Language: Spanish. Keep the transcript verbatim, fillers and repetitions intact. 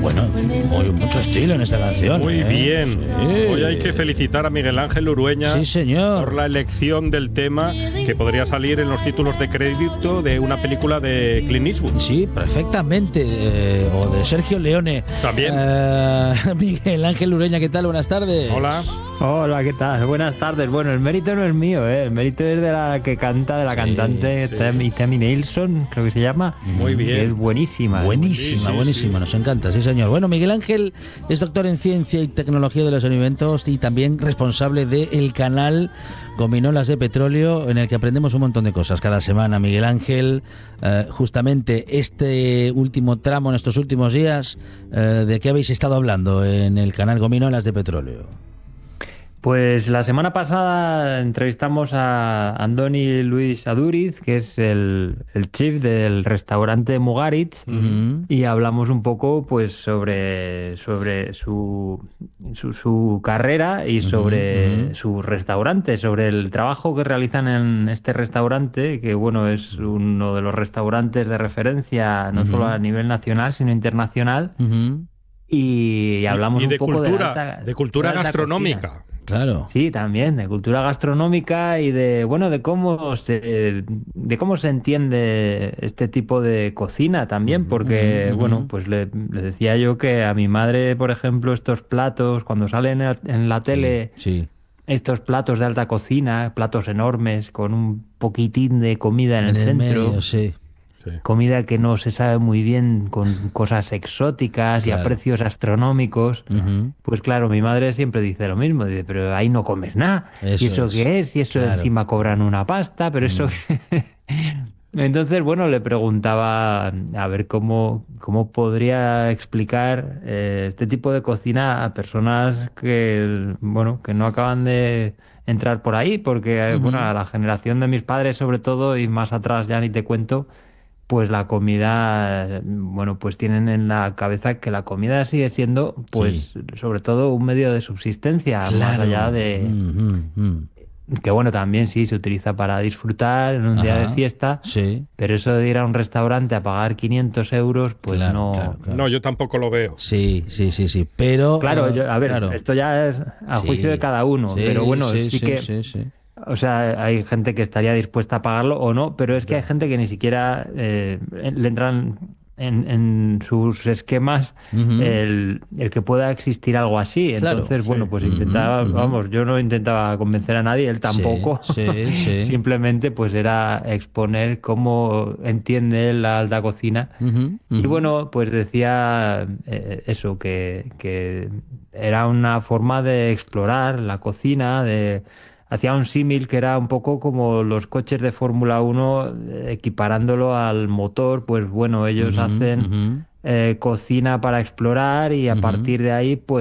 Bueno, muy, mucho estilo en esta canción. Muy ¿eh? bien. Sí. Hoy hay que felicitar a Miguel Ángel Urueña, sí, señor, por la elección del tema que podría salir en los títulos de crédito de una película de Clint Eastwood. Sí, perfectamente. Eh, o de Sergio Leone. También. Eh, Miguel Ángel Urueña, ¿qué tal? Buenas tardes. Hola. Hola, ¿qué tal? Buenas tardes. Bueno, el mérito no es mío, ¿eh? El mérito es de la que canta, de la Sí, cantante sí. Tammy, Tammy Nelson, creo que se llama. Muy bien. Que es buenísima. Buenísima, Sí, sí, buenísima, sí. nos encanta, sí señor. Bueno, Miguel Ángel es doctor en Ciencia y Tecnología de los Alimentos y también responsable del canal Gominolas de Petróleo, en el que aprendemos un montón de cosas cada semana. Miguel Ángel, eh, justamente este último tramo, en estos últimos días, eh, ¿de qué habéis estado hablando en el canal Gominolas de Petróleo? Pues la semana pasada entrevistamos a Andoni Luis Aduriz, que es el, el chef del restaurante Mugaritz, Uh-huh. y hablamos un poco pues sobre, sobre su, su, su carrera y sobre Uh-huh, uh-huh. su restaurante, sobre el trabajo que realizan en este restaurante, que bueno, es uno de los restaurantes de referencia no Uh-huh. solo a nivel nacional, sino internacional. Uh-huh. Y Y, hablamos y un de poco de la cultura, alta- de cultura de la alta gastronómica. cocina. Claro. Sí, también de cultura gastronómica y de bueno de cómo se de cómo se entiende este tipo de cocina también, porque Ujú, bueno, ujú. pues le, le decía yo que a mi madre, por ejemplo, estos platos cuando salen en en la tele, Sí, estos platos de alta cocina, platos enormes con un poquitín de comida en, en el el centro. medio, sí. Sí. Comida que no se sabe muy bien, con cosas exóticas y a Claro. precios astronómicos. Ujú. Pues claro, mi madre siempre dice lo mismo, dice, pero ahí no comes nada. Eso ¿Y eso es. qué es? Y eso Claro. encima cobran una pasta, pero eso... Entonces, bueno, le preguntaba a ver cómo, cómo podría explicar eh, este tipo de cocina a personas que, bueno, que no acaban de entrar por ahí, porque, eh, bueno, Ujú. a la generación de mis padres sobre todo, y más atrás ya ni te cuento, pues la comida, eh, bueno, pues tienen en la cabeza que la comida sigue siendo, pues, sobre todo un medio de subsistencia, más Claro. allá de Ujú, ujú. que, bueno, también sí se utiliza para disfrutar en un día de Ajá. fiesta, Sí, pero eso de ir a un restaurante a pagar quinientos euros, pues claro, no. claro, claro. No, yo tampoco lo veo. Sí, sí, sí, sí. Pero. Claro, eh, yo, a ver, claro. esto ya es a Sí. juicio de cada uno, Sí, pero bueno, sí, sí sí, que. sí, sí. O sea, hay gente que estaría dispuesta a pagarlo o no, pero es que hay gente que ni siquiera eh, le entran en, en sus esquemas Ujú. el, el que pueda existir algo así. Claro, Entonces, bueno, sí. pues Ujú, intentaba, ujú. vamos, yo no intentaba convencer a nadie, él tampoco. Sí, sí, sí. Simplemente pues era exponer cómo entiende él la alta cocina. Ujú, Y ujú. bueno, pues decía eh, eso, que, que era una forma de explorar la cocina, de hacía un símil que era un poco como los coches de Fórmula uno, eh, equiparándolo al motor, pues bueno, ellos Ujú, hacen ujú. eh, cocina para explorar y a Ujú. partir de ahí, pues